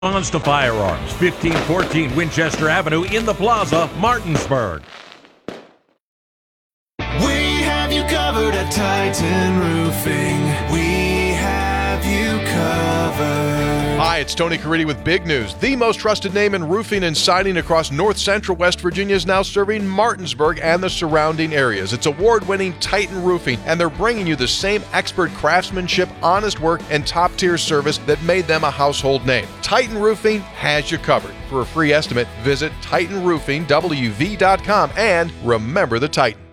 To Firearms, 1514 Winchester Avenue in the Plaza, Martinsburg. We have you covered at Titan Roofing. We have you covered. Hi, it's Tony Caridi with big news. The most trusted name in roofing and siding across north central West Virginia is now serving Martinsburg and the surrounding areas. It's award-winning Titan Roofing, and they're bringing you the same expert craftsmanship, honest work, and top-tier service that made them a household name. Titan Roofing has you covered. For a free estimate, visit TitanRoofingWV.com and remember the Titan.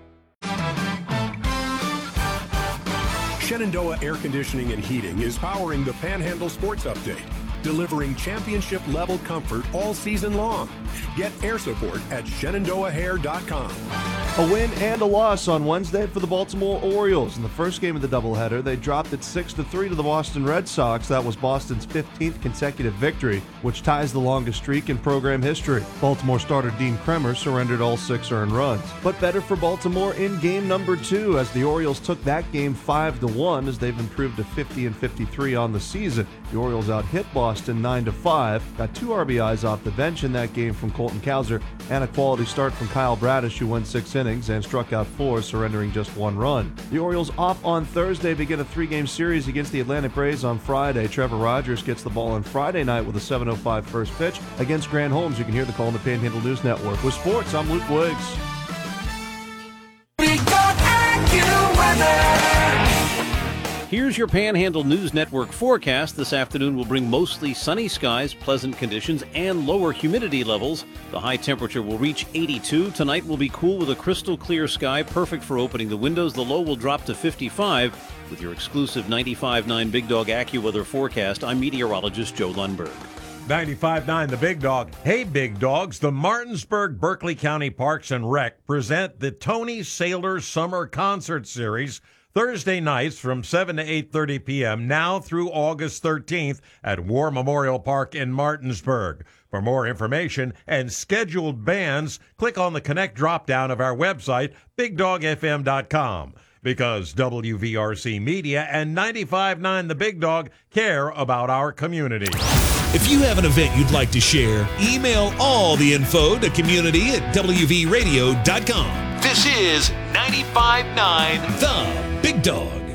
Shenandoah Air Conditioning and Heating is powering the Panhandle Sports Update, delivering championship-level comfort all season long. Get air support at ShenandoahHair.com. A win and a loss on Wednesday for the Baltimore Orioles. In the first game of the doubleheader, they dropped it 6-3 to the Boston Red Sox. That was Boston's 15th consecutive victory, which ties the longest streak in program history. Baltimore starter Dean Kremer surrendered all 6 earned runs. But better for Baltimore in game number 2, as the Orioles took that game 5-1, as they've improved to 50-53 on the season. The Orioles out-hit Boston 9-5, got 2 RBIs off the bench in that game from Colton Cowser, and a quality start from Kyle Bradish, who went 6 innings and struck out 4, surrendering just 1 run. The Orioles off on Thursday begin a 3-game series against the Atlanta Braves on Friday. Trevor Rogers gets the ball on Friday night with a 7:05 first pitch against Grant Holmes. You can hear the call on the Panhandle News Network. With sports, I'm Luke Wiggs. Here's your Panhandle News Network forecast. This afternoon will bring mostly sunny skies, pleasant conditions, and lower humidity levels. The high temperature will reach 82. Tonight will be cool with a crystal clear sky, perfect for opening the windows. The low will drop to 55. With your exclusive 95.9 Big Dog AccuWeather forecast, I'm meteorologist Joe Lundberg. 95.9 The Big Dog. Hey, Big Dogs, the Martinsburg Berkeley County Parks and Rec present the Tony Saylor Summer Concert Series Thursday nights from 7 to 8:30 p.m. now through August 13th at War Memorial Park in Martinsburg. For more information and scheduled bands, click on the Connect drop-down of our website, BigDogFM.com. Because WVRC Media and 95.9 The Big Dog care about our community. If you have an event you'd like to share, email all the info to community@WVRadio.com. This is 95.9 The Big Dog.